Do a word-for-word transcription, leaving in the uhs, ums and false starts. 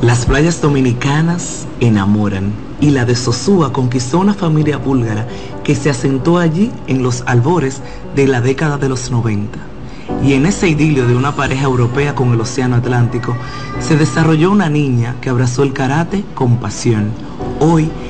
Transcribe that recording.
Las playas dominicanas enamoran y la de Sosúa conquistó una familia búlgara que se asentó allí en los albores de la década de los noventa. Y en ese idilio de una pareja europea con el océano Atlántico se desarrolló una niña que abrazó el karate con pasión. Hoy